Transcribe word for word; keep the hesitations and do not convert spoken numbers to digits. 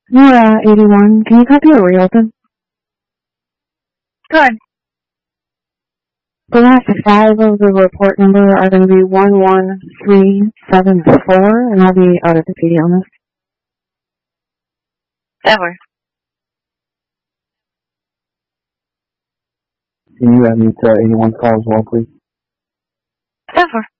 Nora, eighty-one. Can you copy a reopen? Good. The last five of the report number are going to be one one three seven four, and I'll be out at the P D on this. Ever. Can you add me to eighty-one call as well, please? Ever.